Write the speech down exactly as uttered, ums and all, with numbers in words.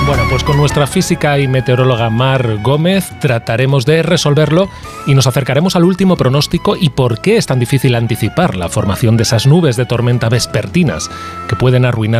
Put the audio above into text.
Bueno, pues con nuestra física y meteoróloga Mar Gómez trataremos de resolverlo y nos acercaremos al último pronóstico y por qué es tan difícil anticipar la formación de esas nubes de tormenta vespertinas que pueden arruinar